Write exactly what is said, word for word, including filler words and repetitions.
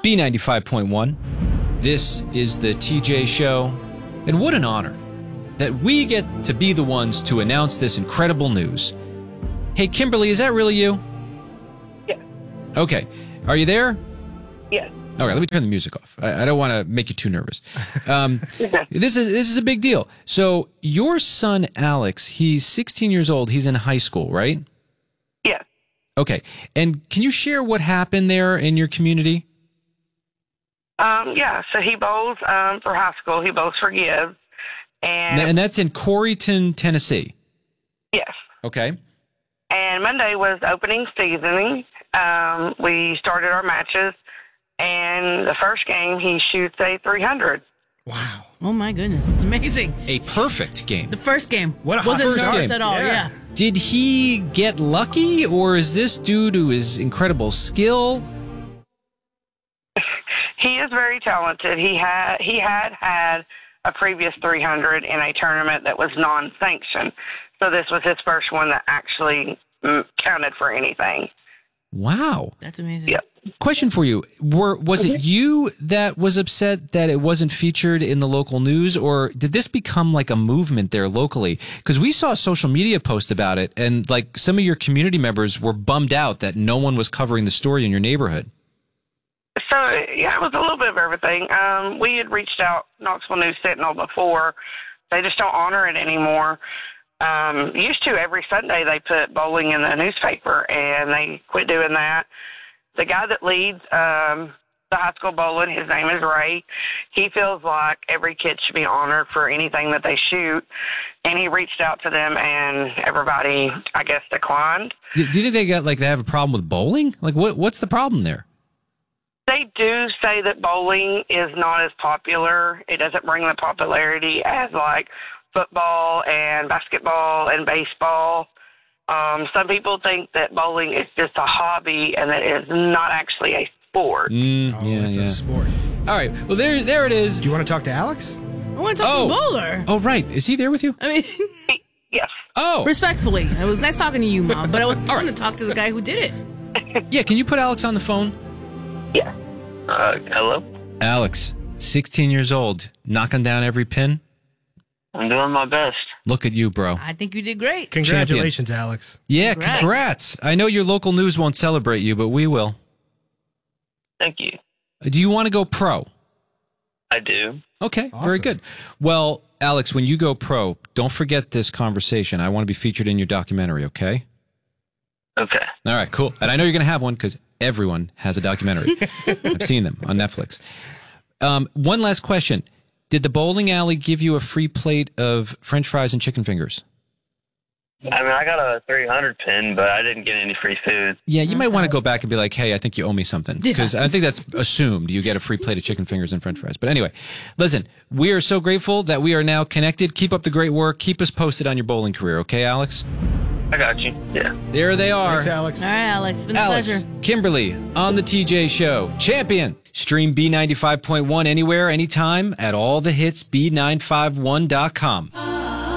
B ninety-five point one. This is the T J Show. And what an honor that we get to be the ones to announce this incredible news. Hey, Kimberly, is that really you? Yes. Okay. Are you there? Yes. All right, let me turn the music off. I, I don't want to make you too nervous. Um, this is this is a big deal. So your son, Alex, he's sixteen years old. He's in high school, right? Yes. Okay. And can you share what happened there in your community? Um, yeah, so he bowls um, for high school. He bowls for Gibbs. And, And that's in Corryton, Tennessee. yes. Okay. And Monday was opening seasoning. Um, we started our matches, and the first game he shoots a three hundred. Wow. Oh, my goodness. It's amazing. A perfect game. The first game. What a hot wasn't start. nervous at all, Yeah. yeah. Did he get lucky, or is this due to his incredible skill? He is very talented. He had he had had a previous three hundred in a tournament that was non-sanctioned. So this was his first one that actually mm, counted for anything. Wow. That's amazing. Yep. Question for you. Were Was it you that was upset that it wasn't featured in the local news, or did this become like a movement there locally? Because we saw social media posts about it, and like some of your community members were bummed out that no one was covering the story in your neighborhood. So, yeah, it was a little bit of everything. Um, we had reached out Knoxville News Sentinel before. They just don't honor it anymore. Um, used to every Sunday they put bowling in the newspaper, and they quit doing that. The guy that leads um, the high school bowling, his name is Ray. He feels like every kid should be honored for anything that they shoot, and he reached out to them, and everybody, I guess, declined. Do, do you think they got like they have a problem with bowling? Like what what's the problem there? They do say that bowling is not as popular. It doesn't bring the popularity as like football and basketball and baseball. Um, some people think that bowling is just a hobby and that it is not actually a sport. Mm, Oh, yeah, it's yeah. a sport. All right. Well, there there it is. Do you want to talk to Alex? I want to talk Oh. to the bowler. Oh, right. Is he there with you? I mean, Yes. Oh, respectfully. It was nice talking to you, Mom, but I was All want right. to talk to the guy who did it. yeah. Can you put Alex on the phone? Yeah. Uh, hello? Alex, sixteen years old, knocking down every pin. I'm doing my best. Look at you, bro. I think you did great. Congratulations, Alex. Yeah, Congrats. congrats. I know your local news won't celebrate you, but we will. Thank you. Do you want to go pro? I do. Okay, very Awesome. good. Well, Alex, when you go pro, don't forget this conversation. I want to be featured in your documentary, okay? Okay. All right, cool. And I know you're going to have one because everyone has a documentary. I've seen them on Netflix. Um, one last question. Did the bowling alley give you a free plate of French fries and chicken fingers? I mean, I got a three hundred pin, but I didn't get any free food. Yeah, you might want to go back and be like, hey, I think you owe me something. Because I think that's assumed. You get a free plate of chicken fingers and French fries. But anyway, listen, we are so grateful that we are now connected. Keep up the great work. Keep us posted on your bowling career, okay, Alex? I got you. Yeah. There they are. Thanks, Alex. All right, Alex. It's been a Alex, pleasure. Kimberly, on the T J Show. Champion. Stream B ninety-five point one anywhere, anytime at all the hits B nine five one dot com.